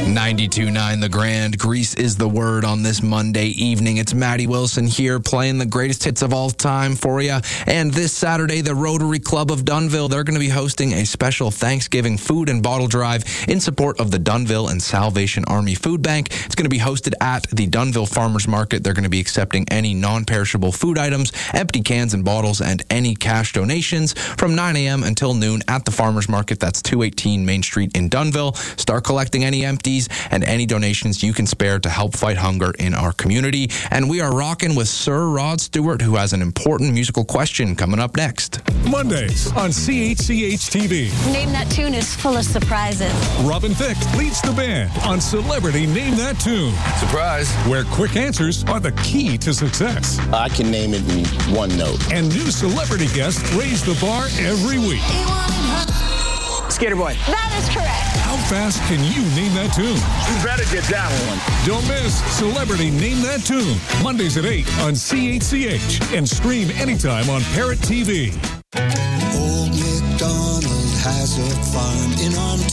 92.9 The Grand. Grease is the word on this Monday evening. It's Maddie Wilson here playing the greatest hits of all time for you. And this Saturday, the Rotary Club of Dunnville, they're going to be hosting a special Thanksgiving food and bottle drive in support of the Dunnville and Salvation Army Food Bank. It's going to be hosted at the Dunnville Farmers Market. They're going to be accepting any non-perishable food items, empty cans and bottles, and any cash donations from 9 a.m. until noon at the Farmers Market. That's 218 Main Street in Dunnville. Start collecting any empties and any donations you can spare to help fight hunger in our community. And we are rocking with Sir Rod Stewart, who has an important musical question coming up next. Mondays on CHCH-TV. Name That Tune is full of surprises. Robin Thicke leads the band on Celebrity Name That Tune. Surprise. Where quick answers are the key to success. I can name it in one note. And new celebrity guests raise the bar every week. Skater Boy. That is correct. How fast can you name that tune? You better get that one. Don't miss Celebrity Name That Tune. Mondays at 8 on CHCH. And stream anytime on Parrot TV. Old MacDonald has a farm in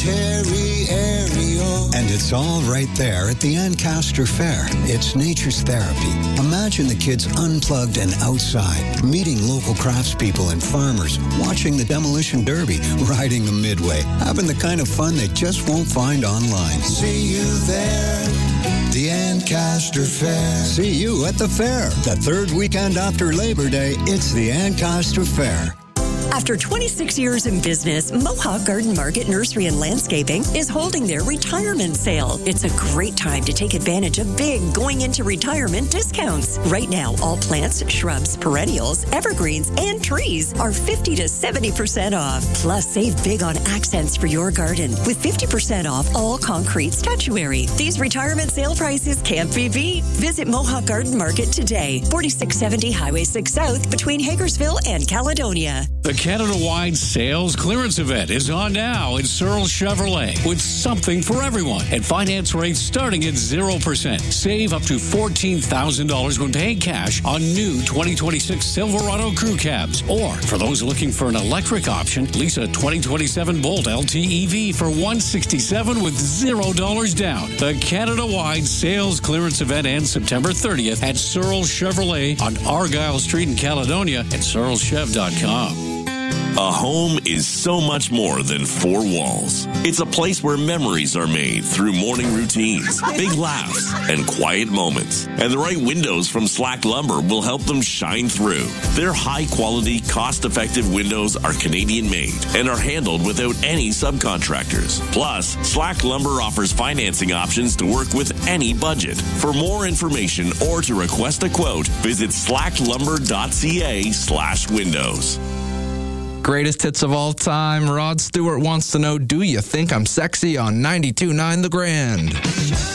Ontario. And it's all right there at the Ancaster Fair. It's nature's therapy. Imagine the kids unplugged and outside, meeting local craftspeople and farmers, watching the demolition derby, riding the midway, having the kind of fun they just won't find online. See you there. The Ancaster Fair. See you at the fair. The third weekend after Labor Day, it's the Ancaster Fair. After 26 years in business, Mohawk Garden Market Nursery and Landscaping is holding their retirement sale. It's a great time to take advantage of big going into retirement discounts. Right now, all plants, shrubs, perennials, evergreens, and trees are 50 to 70% off. Plus, save big on accents for your garden with 50% off all concrete statuary. These retirement sale prices can't be beat. Visit Mohawk Garden Market today, 4670 Highway 6 South between Hagersville and Caledonia. The Canada-wide sales clearance event is on now at Searles Chevrolet with something for everyone and finance rates starting at 0%. Save up to $14,000 when paying cash on new 2026 Silverado crew cabs. Or for those looking for an electric option, lease a 2027 Bolt LTEV for $167 with $0 down. The Canada-wide sales clearance event ends September 30th at Searles Chevrolet on Argyle Street in Caledonia and searleschev.com. A home is so much more than four walls. It's a place where memories are made through morning routines, big laughs, and quiet moments. And the right windows from Slack Lumber will help them shine through. Their high-quality, cost-effective windows are Canadian-made and are handled without any subcontractors. Plus, Slack Lumber offers financing options to work with any budget. For more information or to request a quote, visit slacklumber.ca/windows. Greatest hits of all time. Rod Stewart wants to know, do you think I'm sexy on 92.9 The Grand?